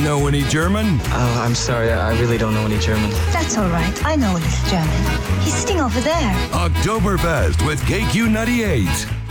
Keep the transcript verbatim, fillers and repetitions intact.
Know any German? Oh, I'm sorry. I really don't know any German. That's all right. I know a little German. He's sitting over there. Oktoberfest with K Q ninety-eight.